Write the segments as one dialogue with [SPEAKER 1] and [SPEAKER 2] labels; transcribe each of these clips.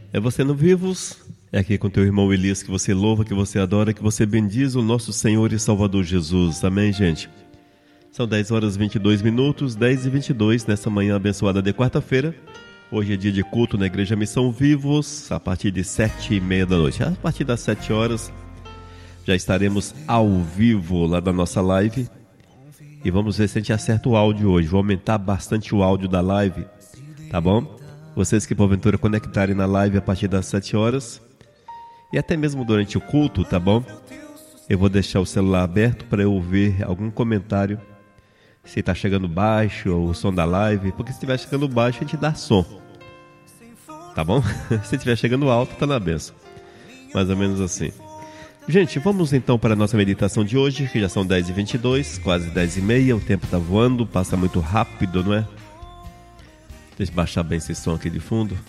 [SPEAKER 1] É você no Vivos, é aqui com teu irmão Elias que você louva, que você adora, que você bendiz o nosso Senhor e Salvador Jesus. Amém, gente? São 10 horas e 22 minutos, 10h22 nessa manhã abençoada de quarta-feira. Hoje é dia de culto na Igreja Missão Vivos, a partir de 7h30 da noite. A partir das 7 horas já estaremos ao vivo lá da nossa live. E vamos ver se a gente acerta o áudio hoje. Vou aumentar bastante o áudio da live, tá bom? Vocês que porventura conectarem na live a partir das 7 horas e até mesmo durante o culto, tá bom? Eu vou deixar o celular aberto para eu ouvir algum comentário. Se está chegando baixo ou o som da live, porque se estiver chegando baixo a gente dá som, tá bom? Se estiver chegando alto, tá na benção. Mais ou menos assim. Gente, vamos então para a nossa meditação de hoje, que já são 10h22, quase 10h30, o tempo está voando, passa muito rápido, não é? Deixa eu baixar bem esse som aqui de fundo.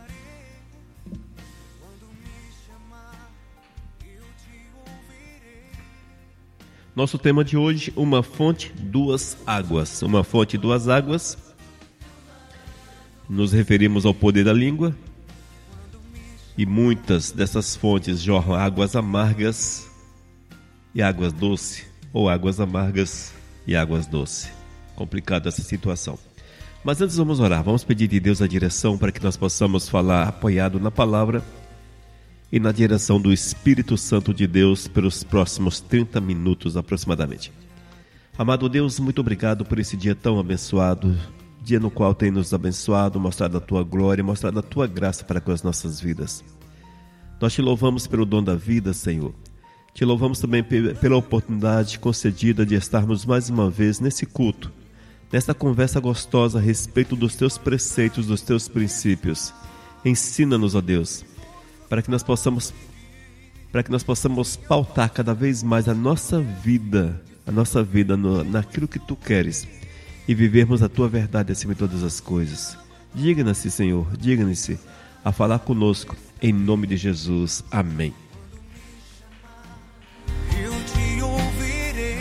[SPEAKER 1] Nosso tema de hoje, uma fonte, duas águas. Uma fonte, duas águas. Nos referimos ao poder da língua. E muitas dessas fontes jorram águas amargas e águas doces, ou águas amargas e águas doces. Complicada essa situação. Mas antes vamos orar, vamos pedir de Deus a direção para que nós possamos falar apoiado na palavra e na direção do Espírito Santo de Deus pelos próximos 30 minutos aproximadamente. Amado Deus, muito obrigado por esse dia tão abençoado, dia no qual tem nos abençoado, mostrado a Tua glória, mostrado a Tua graça para com as nossas vidas. Nós Te louvamos pelo dom da vida, Senhor. Te louvamos também pela oportunidade concedida de estarmos mais uma vez nesse culto, nesta conversa gostosa a respeito dos Teus preceitos, dos Teus princípios. Ensina-nos, ó Deus, para que nós possamos pautar cada vez mais a nossa vida naquilo que Tu queres, e vivermos a Tua verdade acima de todas as coisas. Digna-se, Senhor, digna-se a falar conosco, em nome de Jesus. Amém.
[SPEAKER 2] Eu te ouvirei.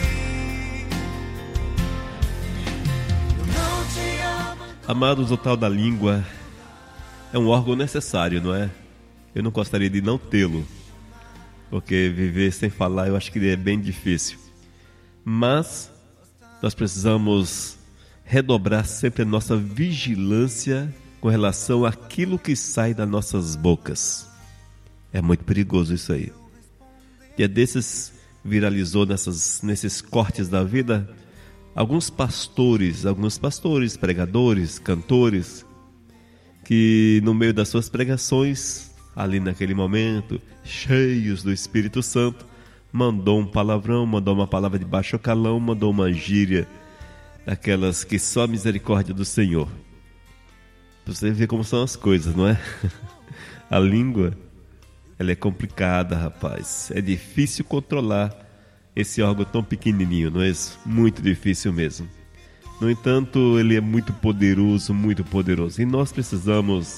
[SPEAKER 2] Eu não te amo.
[SPEAKER 1] Amados, o tal da língua é um órgão necessário, não é? Eu não gostaria de não tê-lo, porque viver sem falar eu acho que é bem difícil. Mas nós precisamos redobrar sempre a nossa vigilância com relação àquilo que sai das nossas bocas. É muito perigoso isso aí. Dia desses viralizou nesses cortes da vida alguns pastores, pregadores, cantores, que no meio das suas pregações, ali naquele momento, cheios do Espírito Santo, mandou um palavrão, mandou uma palavra de baixo calão, mandou uma gíria, daquelas que só a misericórdia do Senhor. Você vê como são as coisas, não é? A língua, ela é complicada, rapaz. É difícil controlar esse órgão tão pequenininho, não é isso? Muito difícil mesmo. No entanto, ele é muito poderoso, muito poderoso. E nós precisamos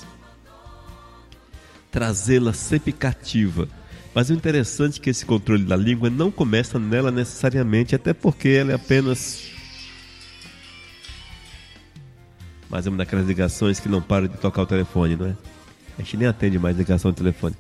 [SPEAKER 1] trazê-la sempre cativa. Mas o interessante é que esse controle da língua não começa nela necessariamente, até porque ela é apenas mais uma daquelas ligações que não param de tocar o telefone, não é? A gente nem atende mais ligação telefônica.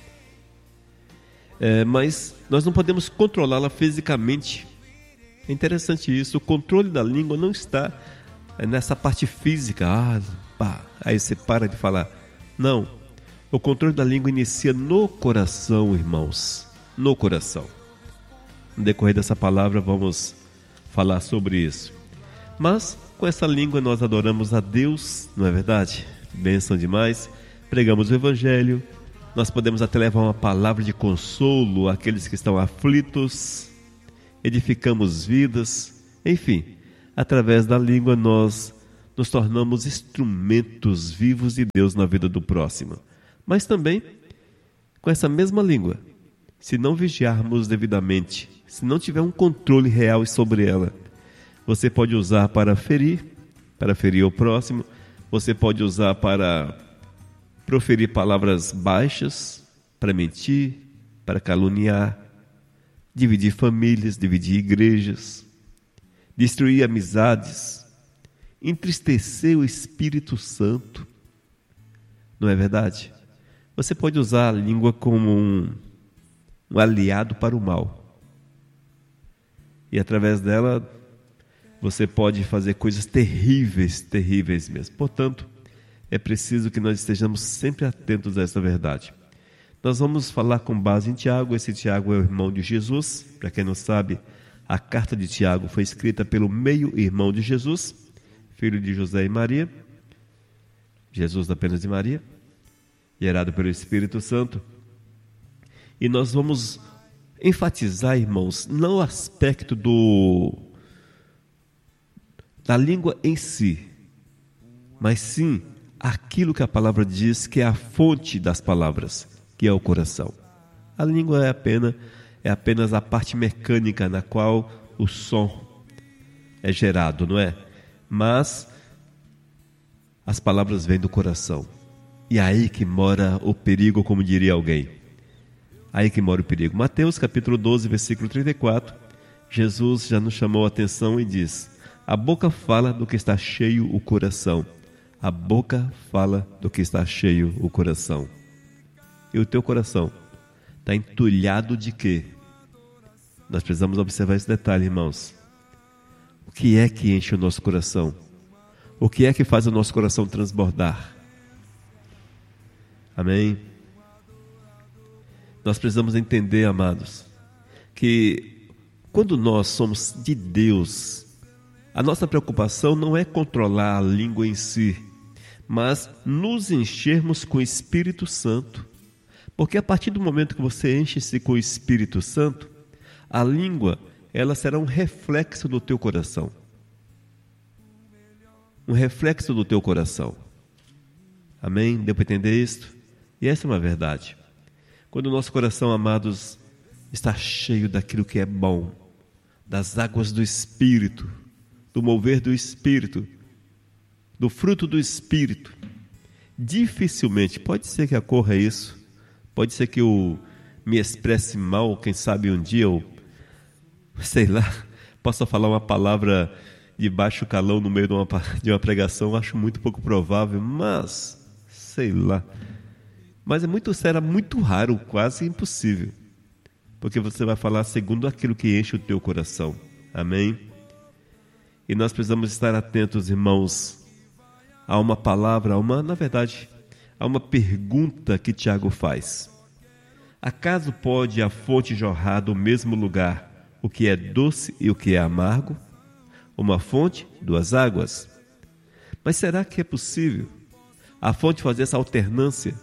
[SPEAKER 1] Mas nós não podemos controlá-la fisicamente. É interessante isso. O controle da língua não está nessa parte física. Aí você para de falar. Não. O controle da língua inicia no coração, irmãos. No coração. No decorrer dessa palavra vamos falar sobre isso. Mas com essa língua nós adoramos a Deus, não é verdade? Bênção demais. Pregamos o Evangelho. Nós podemos até levar uma palavra de consolo àqueles que estão aflitos. Edificamos vidas. Enfim, através da língua nós nos tornamos instrumentos vivos de Deus na vida do próximo. Mas também, com essa mesma língua, se não vigiarmos devidamente, se não tiver um controle real sobre ela, você pode usar para ferir o próximo, você pode usar para proferir palavras baixas, para mentir, para caluniar, dividir famílias, dividir igrejas, destruir amizades, entristecer o Espírito Santo. Não é verdade? Você pode usar a língua como um aliado para o mal. E através dela, você pode fazer coisas terríveis, terríveis mesmo. Portanto, é preciso que nós estejamos sempre atentos a essa verdade. Nós vamos falar com base em Tiago. Esse Tiago é o irmão de Jesus. Para quem não sabe, a carta de Tiago foi escrita pelo meio-irmão de Jesus, filho de José e Maria, Jesus apenas de Maria, gerado pelo Espírito Santo. E nós vamos enfatizar, irmãos, não o aspecto da língua em si, mas sim aquilo que a palavra diz que é a fonte das palavras, que é o coração. A língua é apenas a parte mecânica na qual o som é gerado, não é? Mas as palavras vêm do coração. E é aí que mora o perigo, como diria alguém. Aí que mora o perigo. Mateus capítulo 12, versículo 34, Jesus já nos chamou a atenção e diz: a boca fala do que está cheio o coração. A boca fala do que está cheio o coração. E o teu coração está entulhado de quê? Nós precisamos observar esse detalhe, irmãos. O que é que enche o nosso coração? O que é que faz o nosso coração transbordar? Amém? Nós precisamos entender, amados, que quando nós somos de Deus, a nossa preocupação não é controlar a língua em si, mas nos enchermos com o Espírito Santo. Porque a partir do momento que você enche-se com o Espírito Santo, a língua, ela será um reflexo do teu coração. Um reflexo do teu coração. Amém? Deu para entender isto? E essa é uma verdade. Quando o nosso coração, amados, está cheio daquilo que é bom, das águas do Espírito, do mover do Espírito, do fruto do Espírito, dificilmente, pode ser que ocorra isso, pode ser que eu me expresse mal, quem sabe um dia eu, sei lá, possa falar uma palavra de baixo calão no meio de uma pregação, acho muito pouco provável, mas, sei lá. Mas será muito raro, quase impossível, porque você vai falar segundo aquilo que enche o teu coração. Amém? E nós precisamos estar atentos, irmãos, a uma palavra, na verdade, a uma pergunta que Tiago faz. Acaso pode a fonte jorrar do mesmo lugar o que é doce e o que é amargo? Uma fonte, duas águas. Mas será que é possível a fonte fazer essa alternância?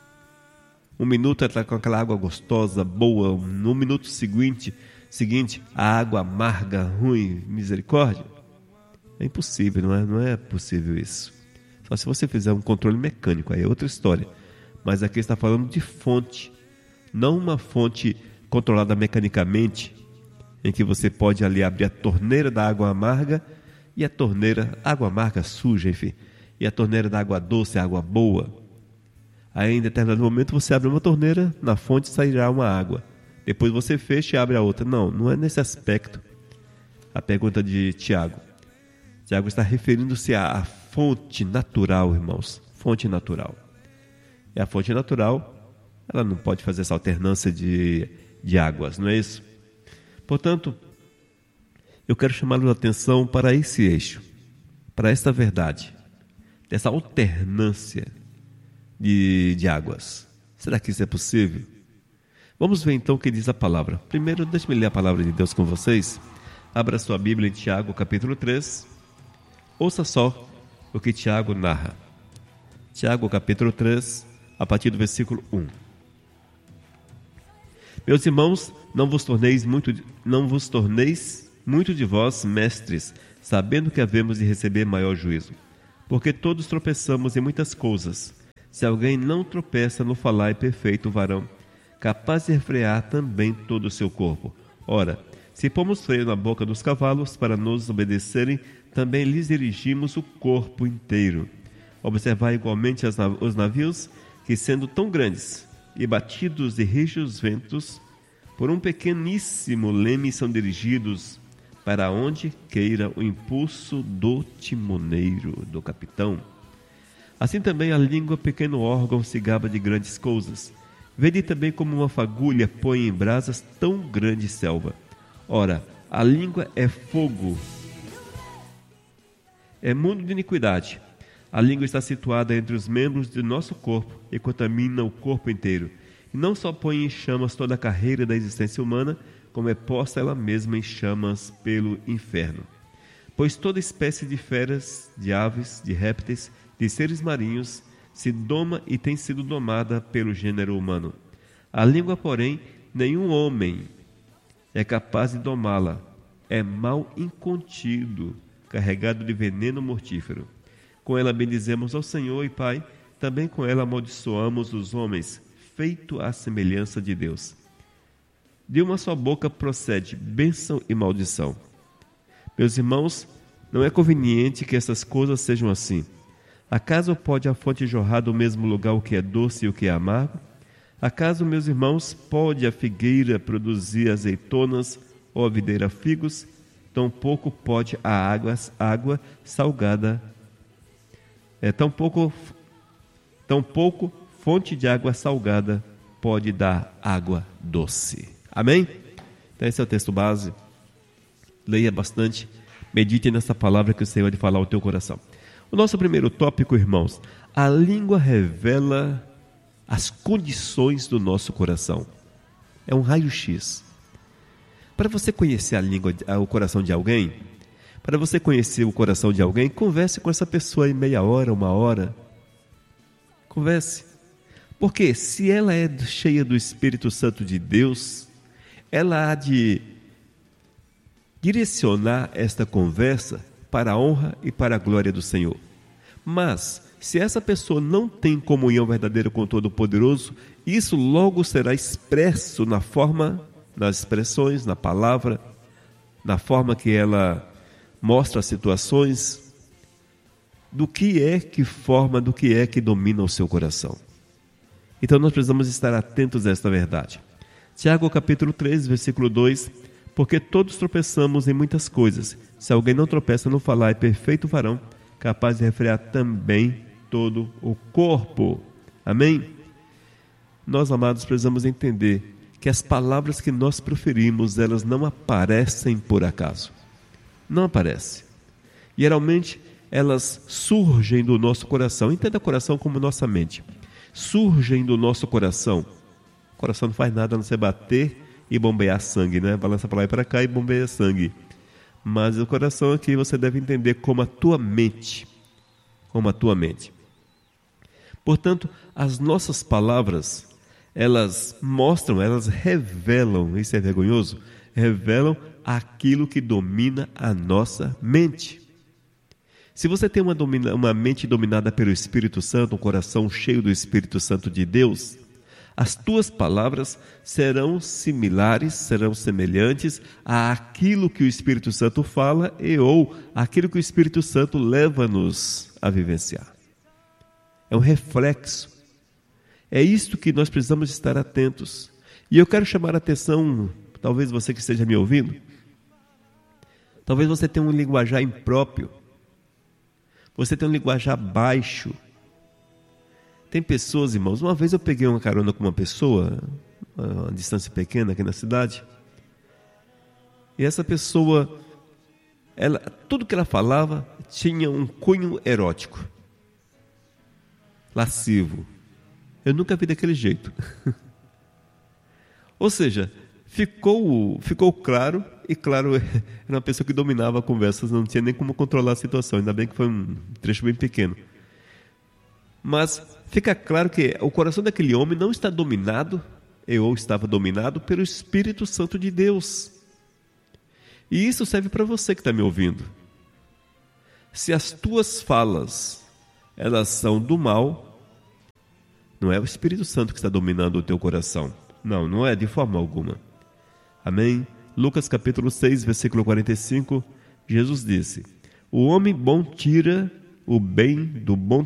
[SPEAKER 1] Um minuto ela está com aquela água gostosa, boa, no minuto seguinte, a água amarga, ruim, misericórdia? É impossível, não é possível isso. Só se você fizer um controle mecânico, aí é outra história. Mas aqui está falando de fonte, não uma fonte controlada mecanicamente, em que você pode ali abrir a torneira da água amarga e a torneira, água amarga suja, enfim, e a torneira da água doce, água boa. Aí em determinado momento você abre uma torneira, na fonte sairá uma água. Depois você fecha e abre a outra. Não é nesse aspecto a pergunta de Tiago. Tiago está referindo-se à fonte natural, irmãos. Fonte natural. E a fonte natural, ela não pode fazer essa alternância de águas, não é isso? Portanto, eu quero chamar a atenção para esse eixo, para esta verdade, dessa alternância de águas. Será que isso é possível? Vamos ver então o que diz a palavra. Primeiro, deixe-me ler a palavra de Deus com vocês. Abra sua Bíblia em Tiago, capítulo 3. Ouça só o que Tiago narra. Tiago, capítulo 3, a partir do versículo 1. Meus irmãos, não vos torneis muito de vós mestres, sabendo que havemos de receber maior juízo. Porque todos tropeçamos em muitas coisas. Se alguém não tropeça no falar, é perfeito varão, capaz de refrear também todo o seu corpo. Ora, se pomos freio na boca dos cavalos para nos obedecerem, também lhes dirigimos o corpo inteiro. Observai igualmente os navios, que sendo tão grandes e batidos de rijos ventos, por um pequeníssimo leme são dirigidos para onde queira o impulso do timoneiro, do capitão. Assim também a língua, pequeno órgão, se gaba de grandes coisas. Vede também como uma fagulha põe em brasas tão grande selva. Ora, a língua é fogo, é mundo de iniquidade. A língua está situada entre os membros do nosso corpo e contamina o corpo inteiro. E não só põe em chamas toda a carreira da existência humana, como é posta ela mesma em chamas pelo inferno. Pois toda espécie de feras, de aves, de répteis, de seres marinhos, se doma e tem sido domada pelo gênero humano. A língua, porém, nenhum homem é capaz de domá-la. É mal incontido, carregado de veneno mortífero. Com ela bendizemos ao Senhor e Pai, também com ela amaldiçoamos os homens, feito à semelhança de Deus. De uma só boca procede bênção e maldição. Meus irmãos, não é conveniente que essas coisas sejam assim. Acaso pode a fonte jorrar do mesmo lugar o que é doce e o que é amargo? Acaso, meus irmãos, pode a figueira produzir azeitonas ou a videira figos? Tampouco pode a água salgada. Tampouco fonte de água salgada pode dar água doce. Amém? Então esse é o texto base. Leia bastante, medite nessa palavra que o Senhor vai falar ao teu coração. O nosso primeiro tópico, irmãos, a língua revela as condições do nosso coração. É um raio-x. Para você conhecer a língua, o coração de alguém, para você conhecer o coração de alguém, converse com essa pessoa em meia hora, uma hora. Converse. Porque se ela é cheia do Espírito Santo de Deus, ela há de direcionar esta conversa para a honra e para a glória do Senhor. Mas, se essa pessoa não tem comunhão verdadeira com o Todo-Poderoso, isso logo será expresso nas expressões, na palavra, na forma que ela mostra as situações, do que é que domina o seu coração. Então nós precisamos estar atentos a esta verdade. Tiago capítulo 3, versículo 2, porque todos tropeçamos em muitas coisas. Se alguém não tropeça no falar, é perfeito varão, capaz de refrear também todo o corpo. Amém? Nós, amados, precisamos entender que as palavras que nós proferimos, elas não aparecem por acaso. Não aparecem. Geralmente, elas surgem do nosso coração. Entenda coração como nossa mente. Surgem do nosso coração. O coração não faz nada a não ser bater e bombear sangue, né? Balança para lá e para cá e bombeia sangue. Mas o coração aqui você deve entender como a tua mente. Como a tua mente. Portanto, as nossas palavras, elas mostram, elas revelam, isso é vergonhoso, revelam aquilo que domina a nossa mente. Se você tem uma mente dominada pelo Espírito Santo, um coração cheio do Espírito Santo de Deus, as tuas palavras serão similares, serão semelhantes àquilo que o Espírito Santo fala ou àquilo que o Espírito Santo leva-nos a vivenciar. É um reflexo. É isto que nós precisamos estar atentos. E eu quero chamar a atenção, talvez você que esteja me ouvindo, talvez você tenha um linguajar impróprio, você tem um linguajar baixo. Tem pessoas, irmãos, uma vez eu peguei uma carona com uma pessoa, uma distância pequena aqui na cidade, e essa pessoa, tudo que ela falava tinha um cunho erótico, lascivo. Eu nunca vi daquele jeito. Ou seja, ficou claro, e claro, era uma pessoa que dominava a conversa, não tinha nem como controlar a situação, ainda bem que foi um trecho bem pequeno. Mas fica claro que o coração daquele homem não está dominado, ou estava dominado pelo Espírito Santo de Deus. E isso serve para você que está me ouvindo. Se as tuas falas, elas são do mal, não é o Espírito Santo que está dominando o teu coração. Não, não é de forma alguma. Amém? Lucas capítulo 6, versículo 45, Jesus disse: o homem bom tira o bem do bom